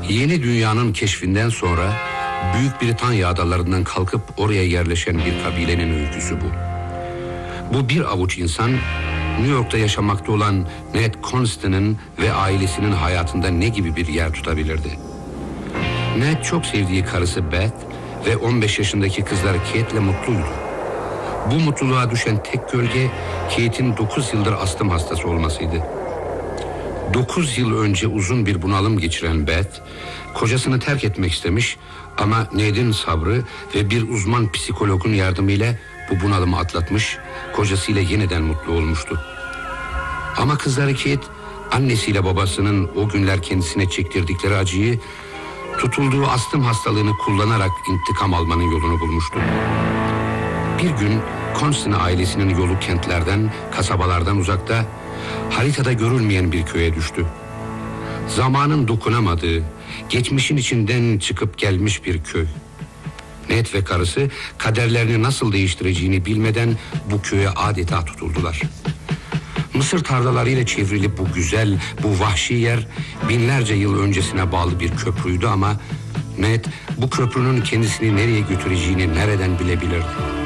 Yeni dünyanın keşfinden sonra Büyük Britanya adalarından kalkıp oraya yerleşen bir kabilenin öyküsü bu. Bu bir avuç insan New York'ta yaşamakta olan Ned Constan'ın ve ailesinin hayatında ne gibi bir yer tutabilirdi? Ned çok sevdiği karısı Beth ve 15 yaşındaki kızları Kate'le mutluydu. Bu mutluluğa düşen tek gölge Kate'in 9 yıldır astım hastası olmasıydı. 9 yıl önce uzun bir bunalım geçiren Beth, kocasını terk etmek istemiş ama Ned'in sabrı ve bir uzman psikologun yardımıyla bu bunalımı atlatmış, kocasıyla yeniden mutlu olmuştu. Ama kızları Kate, annesiyle babasının o günler kendisine çektirdikleri acıyı, tutulduğu astım hastalığını kullanarak intikam almanın yolunu bulmuştu. Bir gün Constant ailesinin yolu kentlerden, kasabalardan uzakta, haritada görülmeyen bir köye düştü. Zamanın dokunamadığı, geçmişin içinden çıkıp gelmiş bir köy. Ned ve karısı kaderlerini nasıl değiştireceğini bilmeden bu köye adeta tutuldular. Mısır tarlalarıyla çevrili bu güzel, bu vahşi yer binlerce yıl öncesine bağlı bir köprüydü ama Ned bu köprünün kendisini nereye götüreceğini nereden bilebilirdi?